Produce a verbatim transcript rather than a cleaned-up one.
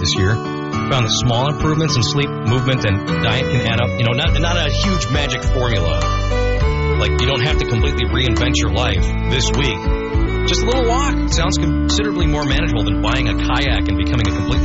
this year. Found that small improvements in sleep, movement, and diet can add up. You know, not, not a huge magic formula. Like, you don't have to completely reinvent your life this week. Just a little walk sounds considerably more manageable than buying a kayak and becoming a completely